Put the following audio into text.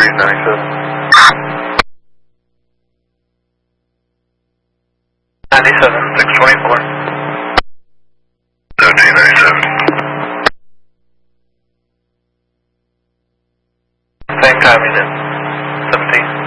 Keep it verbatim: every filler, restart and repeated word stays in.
degrees ninety-seven. ninety-seven, six twenty-four. seventeen ninety-seven. Same timing then, seventeen.